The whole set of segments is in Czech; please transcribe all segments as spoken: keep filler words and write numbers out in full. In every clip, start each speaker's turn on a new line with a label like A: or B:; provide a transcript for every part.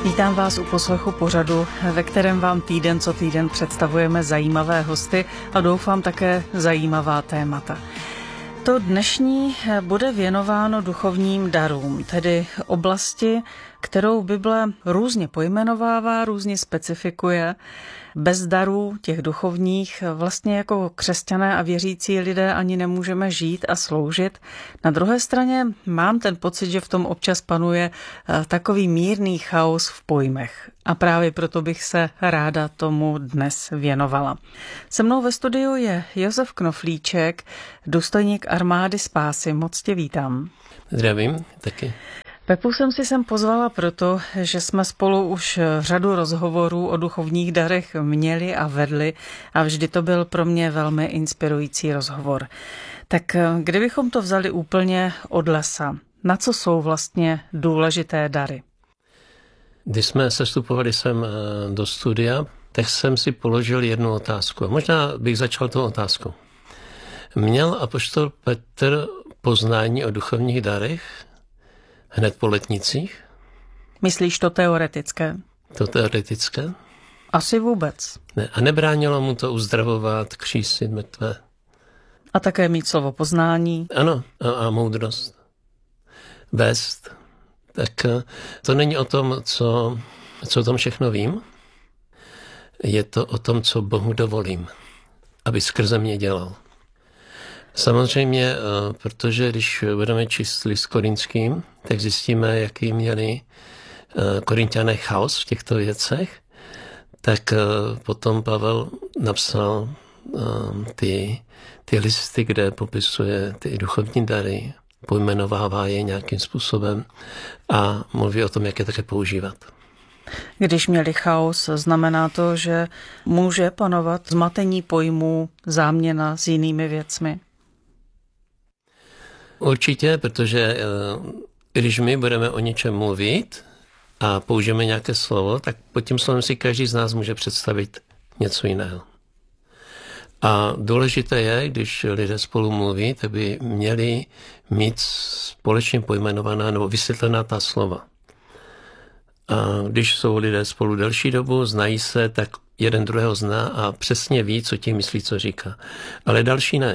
A: Vítám vás u poslechu pořadu, ve kterém vám týden co týden představujeme zajímavé hosty a doufám také zajímavá témata. To dnešní bude věnováno duchovním darům, tedy oblasti, kterou Bible různě pojmenovává, různě specifikuje. Bez darů těch duchovních vlastně jako křesťané a věřící lidé ani nemůžeme žít a sloužit. Na druhé straně mám ten pocit, že v tom občas panuje takový mírný chaos v pojmech. A právě proto bych se ráda tomu dnes věnovala. Se mnou ve studiu je Josef Knoflíček, důstojník armády spásy. Moc tě vítám.
B: Zdravím, taky.
A: Pepu jsem si sem pozvala proto, že jsme spolu už řadu rozhovorů o duchovních darech měli a vedli a vždy to byl pro mě velmi inspirující rozhovor. Tak kdybychom to vzali úplně od lesa, na co jsou vlastně důležité dary?
B: Když jsme sestupovali sem do studia, tak jsem si položil jednu otázku. Možná bych začal tou otázkou. Měl apoštol Petr poznání o duchovních darech hned po letnicích?
A: Myslíš to teoretické?
B: To teoretické?
A: Asi vůbec.
B: Ne, a nebránilo mu to uzdravovat, křísit mrtvé?
A: A také mít slovo poznání?
B: Ano, a, a moudrost. Vést. Tak to není o tom, co, co o tom všechno vím. Je to o tom, co Bohu dovolím, aby skrze mě dělal. Samozřejmě, protože když budeme číst list Korinským, tak zjistíme, jaký měli Korinťané chaos v těchto věcech, tak potom Pavel napsal ty, ty listy, kde popisuje ty duchovní dary, pojmenovává je nějakým způsobem a mluví o tom, jak je také používat.
A: Když měli chaos, znamená to, že může panovat zmatení pojmů, záměna s jinými věcmi?
B: Určitě, protože když my budeme o něčem mluvit a použijeme nějaké slovo, tak pod tím slovem si každý z nás může představit něco jiného. A důležité je, když lidé spolu mluví, tak by měli mít společně pojmenovaná nebo vysvětlená ta slova. A když jsou lidé spolu delší dobu, znají se, tak jeden druhého zná a přesně ví, co tím myslí, co říká. Ale další ne.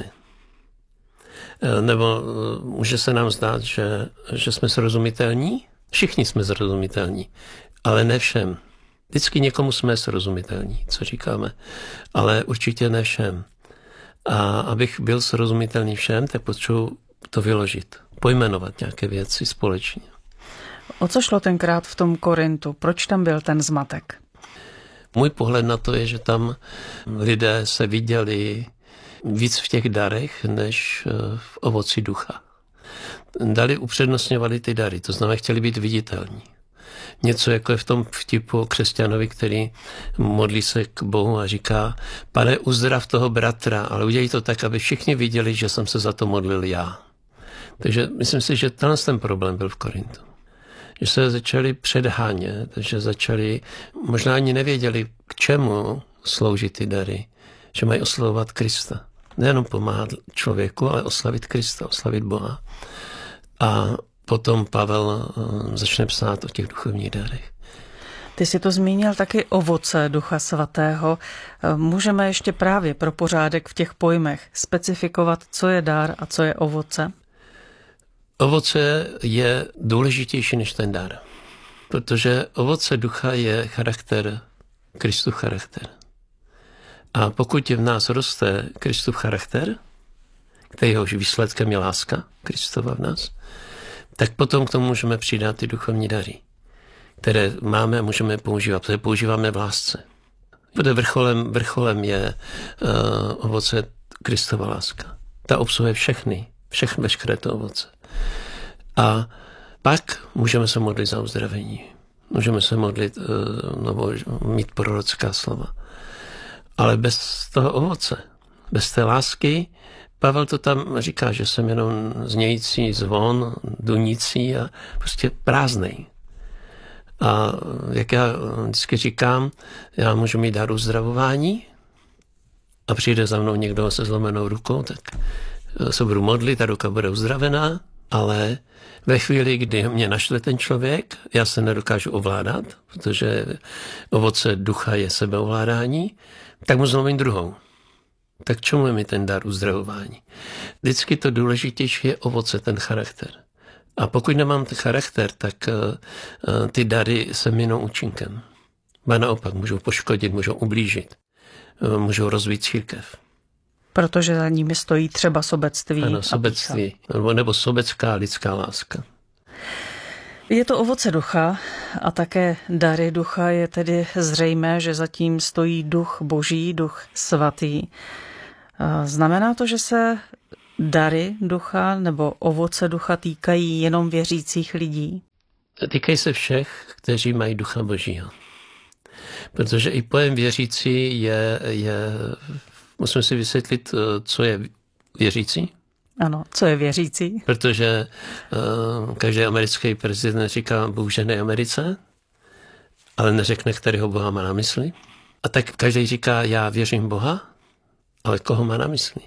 B: Nebo může se nám zdát, že, že jsme srozumitelní? Všichni jsme srozumitelní, ale ne všem. Vždycky někomu jsme srozumitelní, co říkáme, ale určitě ne všem. A abych byl srozumitelný všem, tak potřebuji to vyložit, pojmenovat nějaké věci společně.
A: O co šlo tenkrát v tom Korintu? Proč tam byl ten zmatek?
B: Můj pohled na to je, že tam lidé se viděli víc v těch darech, než v ovoci ducha. Dali upřednostňovali ty dary, to znamená, chtěli být viditelní. Něco jako je v tom vtipu o křesťanovi, který modlí se k Bohu a říká: Pane, uzdrav toho bratra, ale udělej to tak, aby všichni viděli, že jsem se za to modlil já. Takže myslím si, že tenhle ten problém byl v Korintu. Že se začali předhánět, že začali, možná ani nevěděli, k čemu slouží ty dary, že mají oslavovat Krista. Nejenom pomáhat člověku, ale oslavit Krista, oslavit Boha. A potom Pavel začne psát o těch duchovních darech.
A: Ty jsi to zmínil taky ovoce Ducha Svatého. Můžeme ještě právě pro pořádek v těch pojmech specifikovat, co je dar a co je ovoce?
B: Ovoce je důležitější než ten dar, protože ovoce ducha je charakter, Kristův charakter. A pokud v nás roste Kristův charakter, kterýhož výsledkem je láska Kristova v nás, tak potom k tomu můžeme přidat ty duchovní dary, které máme a můžeme používat, protože používáme v lásce. Protože vrcholem, vrcholem je uh, ovoce Kristova láska. Ta obsahuje všechny, všechny veškeré to ovoce. A pak můžeme se modlit za uzdravení. Můžeme se modlit, uh, nebo mít prorocká slova. Ale bez toho ovoce, bez té lásky, Pavel to tam říká, že jsem jenom znějící zvon, dunící a prostě prázdnej. A jak já vždycky říkám, já můžu mít dar uzdravování a přijde za mnou někdo se zlomenou rukou, tak se budu modlit, ta ruka bude uzdravená, ale ve chvíli, kdy mě naštve ten člověk, já se nedokážu ovládat, protože ovoce ducha je sebeovládání, tak mu zlomím druhou. Tak čemu je mi ten dar uzdravování? Vždycky to důležitější je ovoce, ten charakter. A pokud nemám ten charakter, tak uh, ty dary se minou účinkem. A naopak můžou poškodit, můžou ublížit, uh, můžou rozbít církev.
A: Protože za nimi stojí třeba sobectví.
B: Ano, sobectví, nebo, nebo sobecká lidská láska.
A: Je to ovoce ducha a také dary ducha, je tedy zřejmé, že zatím stojí duch boží, duch svatý. Znamená to, že se dary ducha nebo ovoce ducha týkají jenom věřících lidí?
B: Týkají se všech, kteří mají ducha božího. Protože i pojem věřící je, je musíme si vysvětlit, co je věřící.
A: Ano, co je věřící?
B: Protože uh, každý americký prezident říká Bůh žehnej Americe, ale neřekne, kterého Boha má na mysli. A tak každý říká, já věřím Boha, ale koho má na mysli?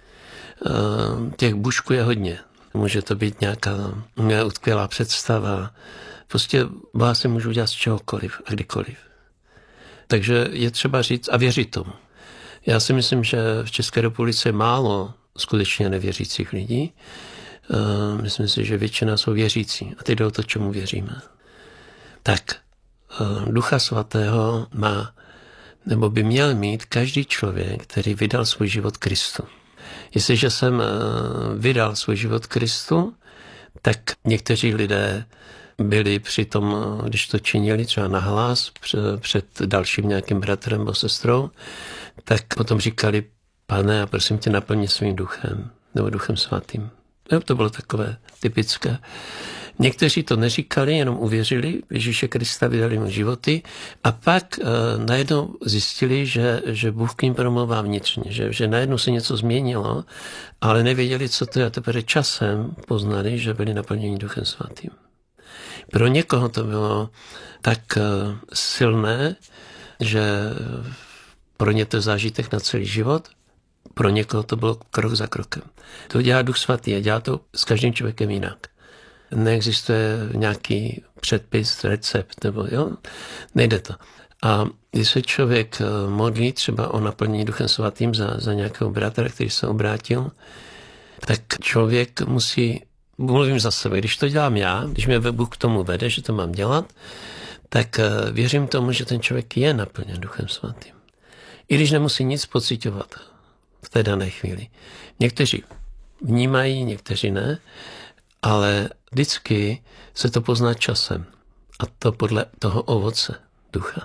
B: Uh, těch bušků je hodně. Může to být nějaká utkvělá představa. Prostě Boha si můžu dělat z čehokoliv a kdykoliv. Takže je třeba říct a věřit tomu. Já si myslím, že v České republice je málo skutečně nevěřících lidí. Uh, myslím si, že většina jsou věřící. A teď jde o to, čemu věříme. Tak, uh, Ducha svatého má, nebo by měl mít každý člověk, který vydal svůj život Kristu. Jestliže jsem uh, vydal svůj život Kristu, tak někteří lidé byli při tom, když to činili třeba nahlas před dalším nějakým bratrem nebo sestrou, tak potom říkali, Pane, a prosím tě, naplň mě svým duchem, nebo duchem svatým. Jo, to bylo takové typické. Někteří to neříkali, jenom uvěřili v Ježíše Krista, vydali mu životy a pak e, najednou zjistili, že, že Bůh k ním promluvá vnitřně, že, že najednou se něco změnilo, ale nevěděli, co to je. A teprve časem poznali, že byli naplněni duchem svatým. Pro někoho to bylo tak e, silné, že pro ně to je zážitek na celý život, pro někoho to bylo krok za krokem. To dělá Duch svatý a dělá to s každým člověkem jinak. Neexistuje nějaký předpis, recept, nebo jo, nejde to. A když se člověk modlí třeba o naplnění Duchem svatým za, za nějakého bratra, který se obrátil, tak člověk musí, mluvím za sebe, když to dělám já, když mě Bůh k tomu vede, že to mám dělat, tak věřím tomu, že ten člověk je naplněn Duchem svatým. I když nemusí nic pociťovat v té dané chvíli. Někteří vnímají, někteří ne, ale vždycky se to pozná časem. A to podle toho ovoce ducha.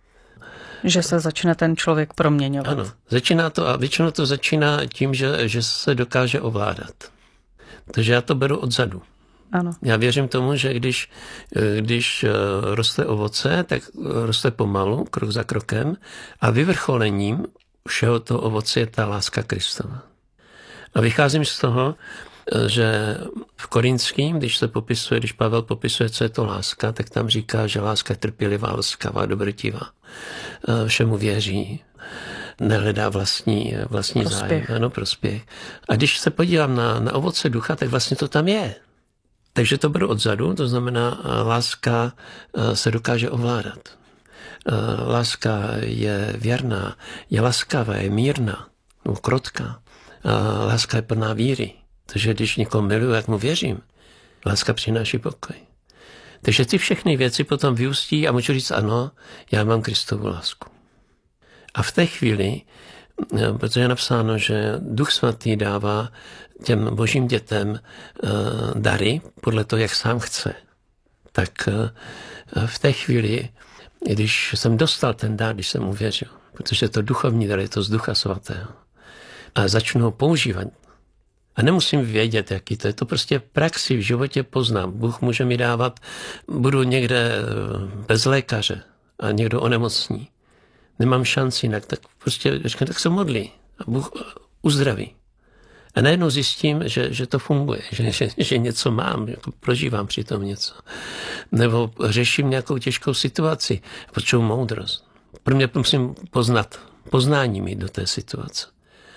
A: Že se začne ten člověk proměňovat.
B: Ano, začíná to a většinou to začíná tím, že, že se dokáže ovládat. Takže já to beru odzadu.
A: Ano.
B: Já věřím tomu, že když, když roste ovoce, tak roste pomalu, krok za krokem a vyvrcholením všeho toho ovoce je ta láska Kristova. A vycházím z toho, že v Korinským, když se popisuje, když Pavel popisuje, co je to láska, tak tam říká, že láska je trpělivá, laskavá, dobrotivá. Všemu věří, nehledá vlastní, vlastní
A: prospěch.
B: zájem, ano, prospěch. A když se podívám na, na ovoce ducha, tak vlastně to tam je. Takže to beru odzadu, to znamená, láska se dokáže ovládat. Láska je věrná, je laskavá, je mírná, no, krotká. Láska je plná víry. Takže když někoho miluji, jak mu věřím, láska přináší pokoj. Takže ty všechny věci potom vyústí a můžu říct, ano, já mám Kristovu lásku. A v té chvíli, protože je napsáno, že Duch svatý dává těm božím dětem dary podle toho, jak sám chce, tak v té chvíli, když jsem dostal ten dar, když jsem uvěřil, protože to duchovní dar je to z Ducha svatého, a začnu ho používat, a nemusím vědět, jaký to je. To prostě v praxi, v životě poznám. Bůh může mi dávat, budu někde bez lékaře a někdo onemocní. Nemám šanci jinak, tak prostě říkám, tak se modlí a Bůh uzdraví. A najednou zjistím, že, že to funguje, že, že, že něco mám, jako prožívám přitom něco. Nebo řeším nějakou těžkou situaci, potřebuji moudrost. Pro mě musím poznat, poznání mít do té situace.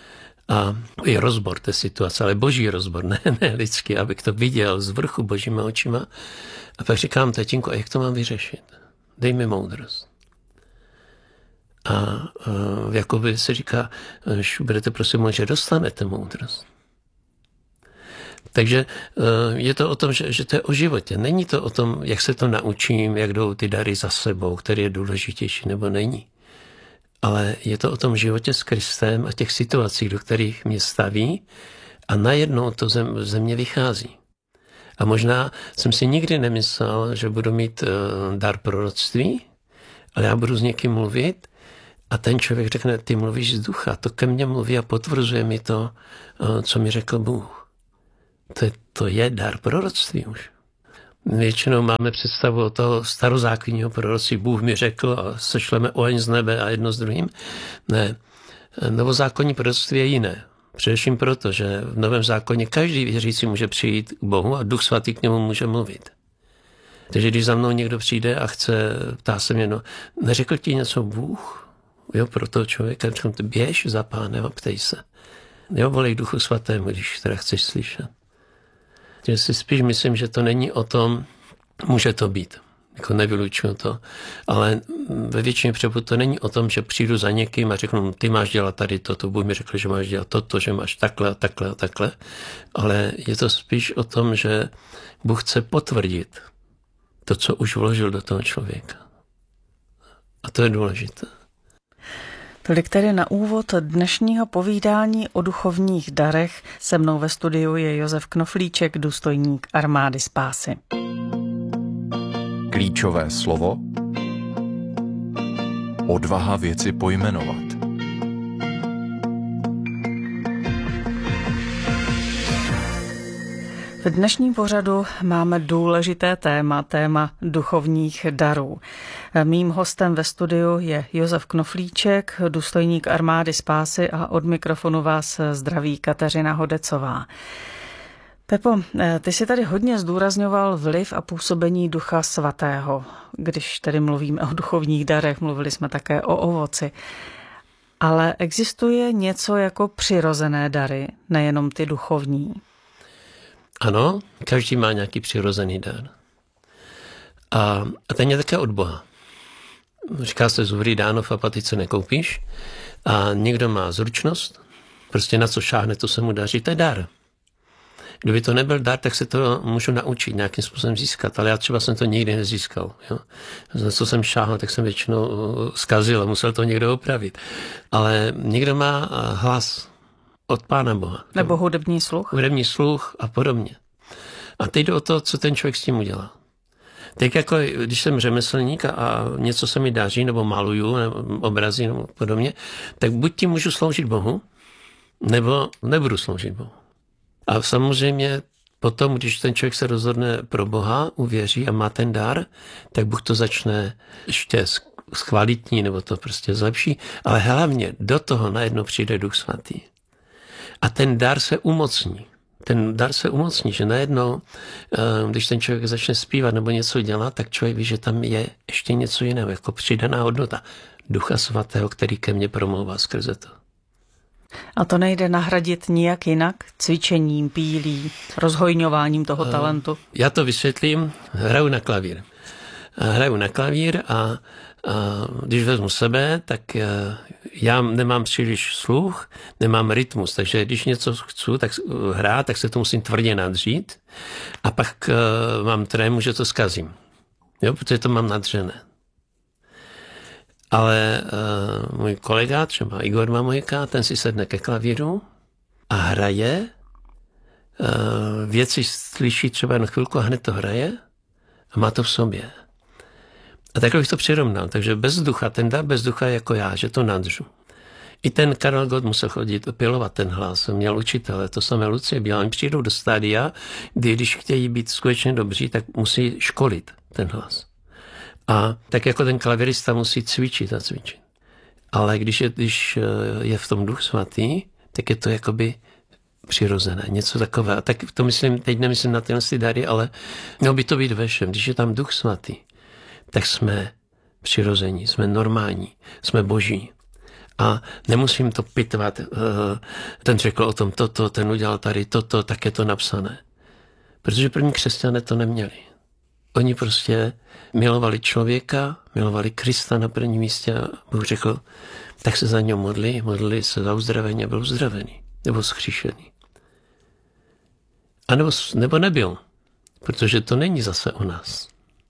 B: A je rozbor té situace, ale boží rozbor, ne, ne lidský, abych to viděl z vrchu božíma očima. A pak říkám, tatínku, a jak to mám vyřešit? Dej mi moudrost. A, a jakoby se říká, budete prosím, že dostanete moudrost. Takže je to o tom, že, že to je o životě. Není to o tom, jak se to naučím, jak jdou ty dary za sebou, který je důležitější nebo není. Ale je to o tom životě s Kristem a těch situacích, do kterých mě staví a najednou to ze mě vychází. A možná jsem si nikdy nemyslel, že budu mít dar proroctví, ale já budu s někým mluvit a ten člověk řekne, ty mluvíš z ducha, to ke mně mluví a potvrzuje mi to, co mi řekl Bůh. To je, to je dar proroctví už. Většinou máme představu o toho starozákonního proroctví. Bůh mi řekl a sešleme oheň z nebe a jedno s druhým. Ne, novozákonní proroctví je jiné. Především proto, že v Novém zákoně každý věřící může přijít k Bohu a Duch Svatý k němu může mluvit. Takže když za mnou někdo přijde a chce, ptá se mě, no, neřekl ti něco Bůh? Jo, pro toho člověka, říkám, ty běž za Pánem a ptej se. Jo, volej Duchu Svatému, když teda chceš slyšet. Takže si spíš myslím, že to není o tom, může to být, jako nevylučuju to, ale ve většině případů to není o tom, že přijdu za někým a řeknu, ty máš dělat tady toto, Bůh mi řekl, že máš dělat toto, že máš takhle a takhle a takhle, ale je to spíš o tom, že Bůh chce potvrdit to, co už vložil do toho člověka. A to je důležité.
A: Tolik tedy na úvod dnešního povídání o duchovních darech. Se mnou ve studiu je Josef Knoflíček, důstojník Armády spásy.
C: Klíčové slovo. Odvaha věci pojmenovat.
A: V dnešním pořadu máme důležité téma, téma duchovních darů. Mým hostem ve studiu je Josef Knoflíček, důstojník Armády spásy a od mikrofonu vás zdraví Kateřina Hodecová. Pepo, ty si tady hodně zdůrazňoval vliv a působení Ducha Svatého. Když tedy mluvíme o duchovních darech, mluvili jsme také o ovoci. Ale existuje něco jako přirozené dary, nejenom ty duchovní?
B: Ano, každý má nějaký přirozený dar. A, a ten je také od Boha. Říká se zuří dáno v apatice nekoupíš. A někdo má zručnost, prostě na co šáhne, to se mu daří, to je dar. Kdyby to nebyl dar, tak se to můžu naučit, nějakým způsobem získat, ale já třeba jsem to nikdy nezískal. Jo? Na co jsem šáhl, tak jsem většinou zkazil a musel to někdo opravit. Ale někdo má hlas od Pána Boha.
A: Nebo hudební sluch.
B: Hudební sluch a podobně. A teď jde o to, co ten člověk s tím udělá. Tak jako když jsem řemeslník a, a něco se mi daří, nebo maluju, nebo obrazy, nebo podobně, tak buď tím můžu sloužit Bohu, nebo nebudu sloužit Bohu. A samozřejmě potom, když ten člověk se rozhodne pro Boha, uvěří a má ten dar, tak Bůh to začne ještě zkvalitní, nebo to prostě zlepší, ale hlavně do toho najednou přijde Duch Svatý. A ten dar se umocní. Ten dar se umocní, že najednou, když ten člověk začne zpívat nebo něco dělat, tak člověk ví, že tam je ještě něco jiného, jako přidaná hodnota Ducha Svatého, který ke mně promlouvá skrze to.
A: A to nejde nahradit nijak jinak? Cvičením, pílí, rozhojňováním toho talentu?
B: Já to vysvětlím. Hraju na klavír. Hraju na klavír a, a když vezmu sebe, tak já nemám příliš sluch, nemám rytmus, takže když něco chci tak hrát, tak se to musím tvrdě nadřít a pak mám trému, že to zkazím. Jo, protože to mám nadřené. Ale uh, můj kolega, třeba Igor Mamojka, ten si sedne ke klavíru a hraje, uh, věci slyší třeba jen chvilku a hned to hraje a má to v sobě. A takhle bych to přirovnal. Takže bez ducha, ten dar bez ducha je jako já, že to nadřu. I ten Karel Gott musel chodit opělovat ten hlas, měl učitele, to samé Lucie Bílá. Oni přijdou do stádia, kdy když chtějí být skutečně dobří, tak musí školit ten hlas. A tak jako ten klavirista musí cvičit a cvičit. Ale když je, když je v tom Duch Svatý, tak je to jakoby přirozené, něco takové. A tak to myslím, teď nemyslím na tyhle dary, ale mělo by to být ve všem. Když je tam Duch Svatý, tak jsme přirození, jsme normální, jsme boží. A nemusím to pitvat. Ten řekl o tom toto, ten udělal tady toto, tak je to napsané. Protože první křesťané to neměli. Oni prostě milovali člověka, milovali Krista na prvním místě a Bůh řekl, tak se za něj modli, modlili se za uzdravení a byl uzdravený, nebo zkříšený. A nebo, nebo nebyl, protože to není zase o nás.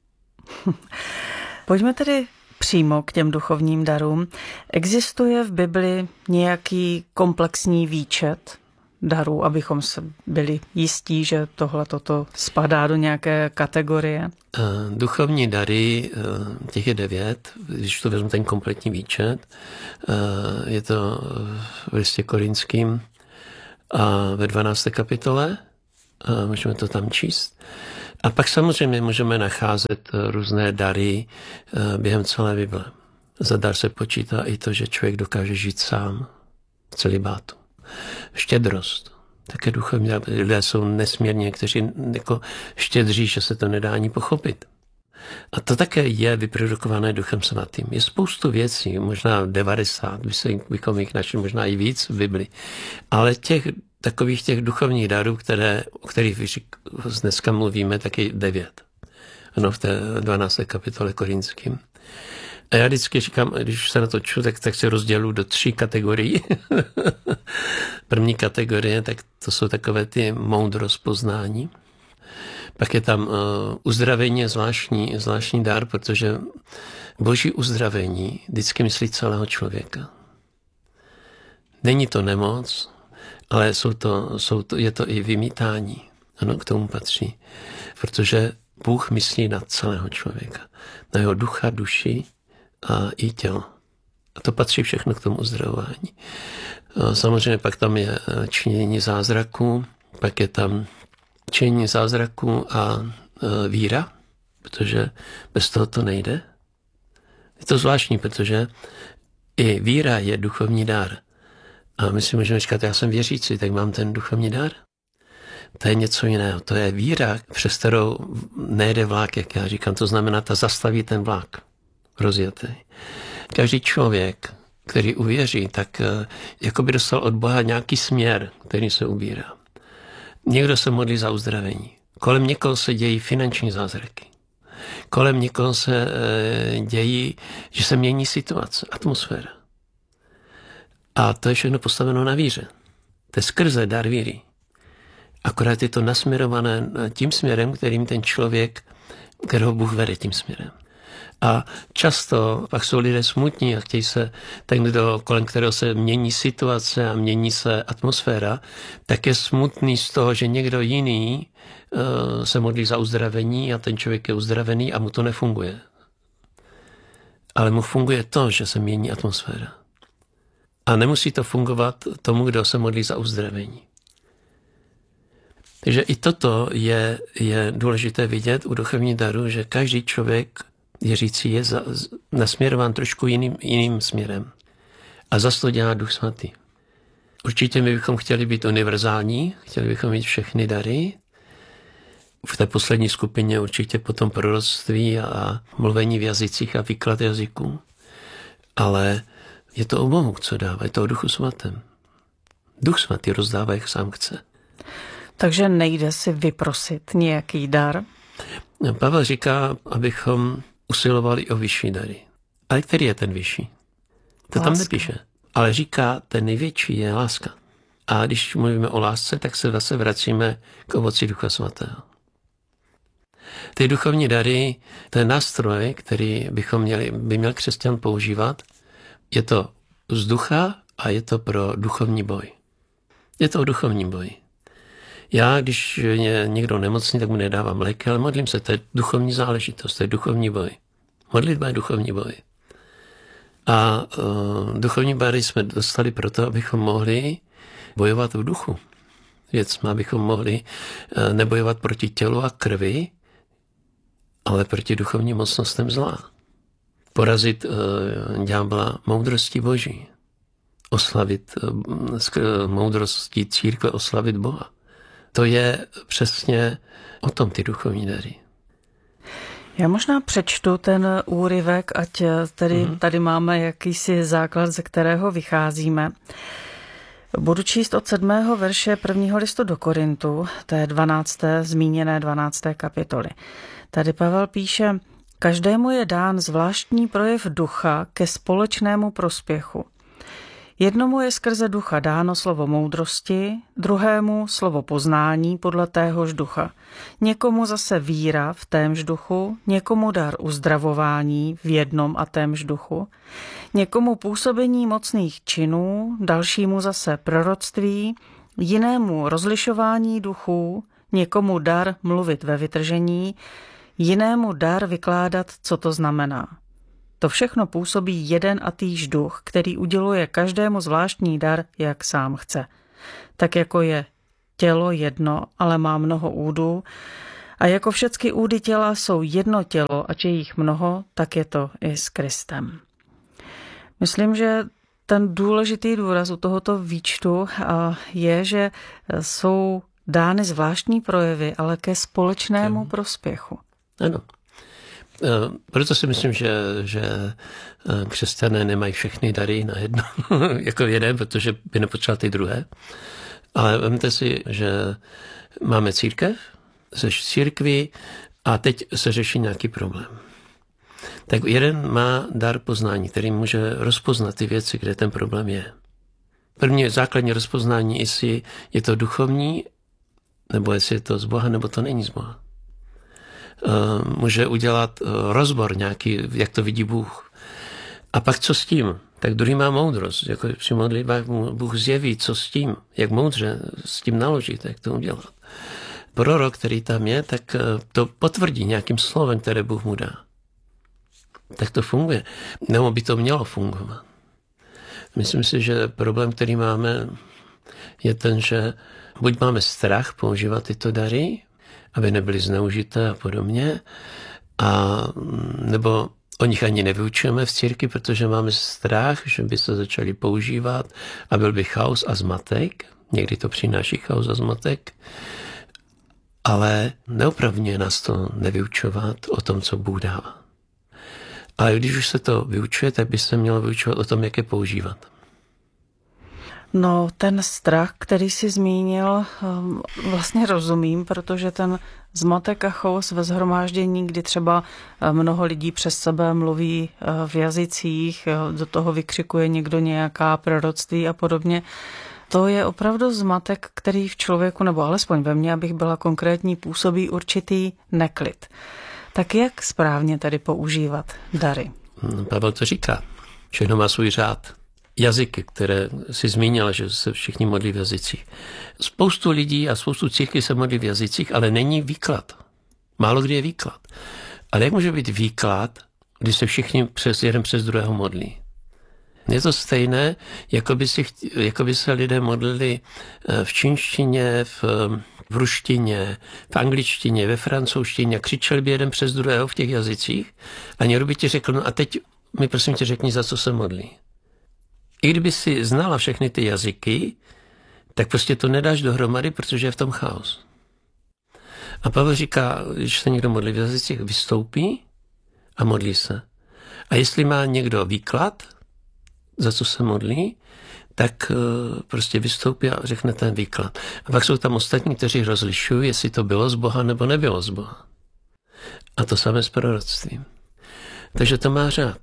A: Pojďme tedy přímo k těm duchovním darům. Existuje v Bibli nějaký komplexní výčet darů, abychom se byli jistí, že tohle toto spadá do nějaké kategorie?
B: Duchovní dary, těch je devět, když to vezmu ten kompletní výčet. Je to v listě Korinským a ve dvanácté kapitole, můžeme to tam číst. A pak samozřejmě můžeme nacházet různé dary během celé Bible. Za dar se počítá i to, že člověk dokáže žít sám v celibátu. Štědrost. Také duchovní lidé jsou nesmírně, kteří jako štědří, že se to nedá ani pochopit. A to také je vyprodukované Duchem Svatým. Je spoustu věcí, možná devadesát, bychom jich našli možná i víc v Bibli. Ale těch takových těch duchovních darů, které, o kterých dneska mluvíme, taky devět. Ano, v té dvanácté kapitole Korinským. A já vždycky říkám, když se na to čtu, tak, tak se rozdělu do tří kategorií. První kategorie, tak to jsou takové ty moudrost poznání. Pak je tam uh, uzdravení, zvláštní, zvláštní dar, protože boží uzdravení vždycky myslí celého člověka. Není to nemoc, ale jsou to, jsou to, je to i vymítání. Ano, k tomu patří. Protože Bůh myslí na celého člověka. Na jeho ducha, duši a i tělo. A to patří všechno k tomu uzdravování. Samozřejmě pak tam je činění zázraků, pak je tam činění zázraků a víra, protože bez toho to nejde. Je to zvláštní, protože i víra je duchovní dar. A my si můžeme říkat, já jsem věřící, tak mám ten duchovní dar. To je něco jiného. To je víra, přes kterou nejde vlák, jak já říkám. To znamená, ta zastaví ten vlák rozjetý. Každý člověk, který uvěří, tak jako by dostal od Boha nějaký směr, který se ubírá. Někdo se modlí za uzdravení. Kolem někoho se dějí finanční zázraky. Kolem někoho se dějí, že se mění situace, atmosféra. A to je všechno postaveno na víře. To je skrze dar víry. Akorát je to nasměrované tím směrem, kterým ten člověk, kterého Bůh vede tím směrem. A často pak jsou lidé smutní a chtějí se, ten, kdo, kolem kterého se mění situace a mění se atmosféra, tak je smutný z toho, že někdo jiný uh, se modlí za uzdravení a ten člověk je uzdravený a mu to nefunguje. Ale mu funguje to, že se mění atmosféra. A nemusí to fungovat tomu, kdo se modlí za uzdravení. Takže i toto je, je důležité vidět u duchovní daru, že každý člověk věřící je za, nasměrován trošku jiným, jiným směrem. A zas to dělá Duch Svatý. Určitě my bychom chtěli být univerzální, chtěli bychom mít všechny dary. V té poslední skupině určitě potom proroctví a mluvení v jazycích a výklad jazyků. Ale je to o Bohu, co dává, je to o Duchu Svatém. Duch Svatý rozdává, jak sám chce.
A: Takže nejde si vyprosit nějaký dar?
B: Pavel říká, abychom usilovali o vyšší dary. Ale který je ten vyšší? To láska. Tam nepíše. Ale říká, ten největší je láska. A když mluvíme o lásce, tak se zase vracíme k ovoci Ducha Svatého. Ty duchovní dary, ten nástroj, který bychom měli, by měl křesťan používat, je to z ducha a je to pro duchovní boj. Je to o duchovním boji. Já, když je někdo nemocný, tak mu nedávám léky, ale modlím se, to je duchovní záležitost, to je duchovní boj. Modlitba je duchovní boj. A uh, duchovní bary jsme dostali proto, abychom mohli bojovat v duchu. Věcma, abychom mohli uh, nebojovat proti tělu a krvi, ale proti duchovním mocnostem zla. Porazit uh, ďábla moudrostí Boží. Oslavit uh, moudrostí církve, oslavit Boha. To je přesně o tom ty duchovní dary.
A: Já možná přečtu ten úryvek, ať tedy mm-hmm. tady máme jakýsi základ, ze kterého vycházíme. Budu číst od sedmého verše prvního listu do Korintu, té dvanácté, zmíněné dvanácté kapitoly. Tady Pavel píše: každému je dán zvláštní projev ducha ke společnému prospěchu. Jednomu je skrze ducha dáno slovo moudrosti, druhému slovo poznání podle téhož ducha. Někomu zase víra v témž duchu, někomu dar uzdravování v jednom a témž duchu, někomu působení mocných činů, dalšímu zase proroctví, jinému rozlišování duchů, někomu dar mluvit ve vytržení, jinému dar vykládat, co to znamená. To všechno působí jeden a týž duch, který uděluje každému zvláštní dar, jak sám chce. Tak jako je tělo jedno, ale má mnoho údů, a jako všechny údy těla jsou jedno tělo, ač je jich mnoho, tak je to i s Kristem. Myslím, že ten důležitý důraz u tohoto výčtu je, že jsou dány zvláštní projevy, ale ke společnému hmm. prospěchu.
B: Ano. Proto si myslím, že, že křesťané nemají všechny dary na jedno, jako jeden, protože by nepotřeboval ty druhé. Ale vemte si, že máme církev, seš církví a teď se řeší nějaký problém. Tak jeden má dar poznání, který může rozpoznat ty věci, kde ten problém je. První základní rozpoznání, jestli je to duchovní, nebo jestli je to z Boha, nebo to není z Boha. Může udělat rozbor nějaký, jak to vidí Bůh. A pak co s tím? Tak druhý má moudrost. Jako při modlitbách mu Bůh zjeví, co s tím, jak moudře s tím naložit, jak to udělat. Prorok, který tam je, tak to potvrdí nějakým slovem, které Bůh mu dá. Tak to funguje. Nebo by to mělo fungovat. Myslím si, že problém, který máme, je ten, že buď máme strach používat tyto dary, aby nebyly zneužité a podobně, a nebo o nich ani nevyučujeme v církvi, protože máme strach, že by se začali používat a byl by chaos a zmatek. Někdy to přináší chaos a zmatek, ale neopravňuje nás to nevyučovat o tom, co Bůh dává. Ale když už se to vyučuje, tak by se mělo vyučovat o tom, jak je používat.
A: No, ten strach, který jsi zmínil, vlastně rozumím, protože ten zmatek a chaos ve shromáždění, kdy třeba mnoho lidí přes sebe mluví v jazycích, do toho vykřikuje někdo nějaká proroctví a podobně, to je opravdu zmatek, který v člověku, nebo alespoň ve mně, abych byla konkrétní, působí určitý neklid. Tak jak správně tedy používat dary?
B: Pavel to říká. Všechno má svůj řád. Jazyky, které si zmínila, že se všichni modlí v jazycích. Spoustu lidí a spoustu církví se modlí v jazycích, ale není výklad. Málo kdy je výklad. Ale jak může být výklad, když se všichni přes jeden přes druhého modlí? Je to stejné, jako by, si, jako by se lidé modlili v čínštině, v, v ruštině, v angličtině, ve francouzštině, křičeli by jeden přes druhého v těch jazycích a někdo by ti řekl, no a teď mi prosím tě řekni, za co se modlí. I kdyby si znala všechny ty jazyky, tak prostě to nedáš dohromady, protože je v tom chaos. A Pavel říká, když se někdo modlí v jazycích, vystoupí a modlí se. A jestli má někdo výklad, za co se modlí, tak prostě vystoupí a řekne ten výklad. A pak jsou tam ostatní, kteří rozlišují, jestli to bylo z Boha nebo nebylo z Boha. A to samé s proroctvím. Takže to má řád.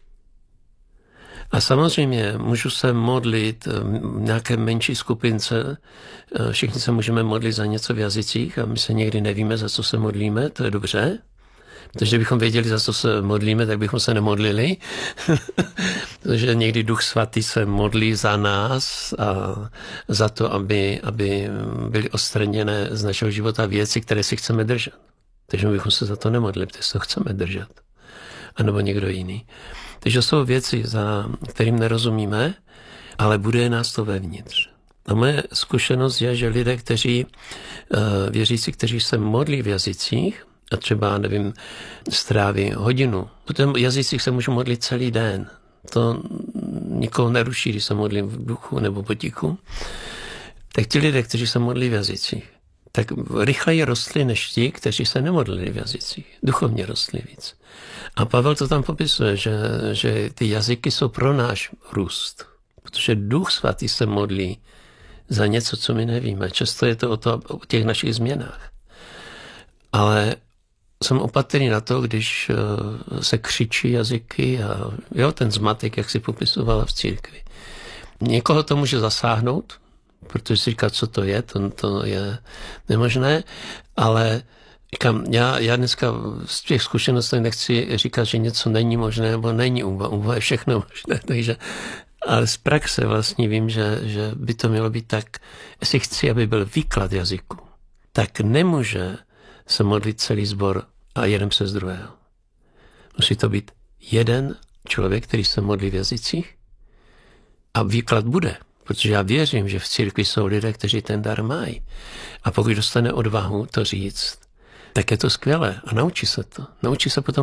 B: A samozřejmě můžu se modlit v nějaké menší skupince, všichni se můžeme modlit za něco v jazycích a my se někdy nevíme, za co se modlíme, to je dobře, protože bychom věděli, za co se modlíme, tak bychom se nemodlili, protože někdy Duch Svatý se modlí za nás a za to, aby, aby byly odstraněné z našeho života věci, které si chceme držet. Takže bychom se za to nemodlili, protože se to chceme držet. A nebo někdo jiný. Takže jsou věci, za kterým nerozumíme, ale buduje nás to vevnitř. A moje zkušenost je, že lidé, kteří, věřící, kteří se modlí v jazycích, a třeba, nevím, stráví hodinu, potom v jazycích se můžu modlit celý den. To nikoho neruší, když se modlím v duchu nebo potichu. Tak ti lidé, kteří se modlí v jazycích, tak rychleji rostli než ti, kteří se nemodlili v jazycích. Duchovně rostli víc. A Pavel to tam popisuje, že, že ty jazyky jsou pro náš růst. Protože Duch Svatý se modlí za něco, co my nevíme. Často je to o, to, o těch našich změnách. Ale jsem opatrný na to, když se křičí jazyky a jo, ten zmatek, jak si popisovala v církvi. Někoho to může zasáhnout, protože si říká, co to je, to, to je nemožné, ale říkám, já, já dneska z těch zkušeností nechci říkat, že něco není možné, nebo není úva, je všechno možné, takže, ale z praxe vlastně vím, že, že by to mělo být tak, jestli chci, aby byl výklad jazyku, tak nemůže se modlit celý sbor a jeden přes druhého. Musí to být jeden člověk, který se modlí v jazycích a výklad bude. Protože já věřím, že v církvi jsou lidé, kteří ten dar mají. A pokud dostane odvahu to říct, tak je to skvělé a naučí se to. Naučí se potom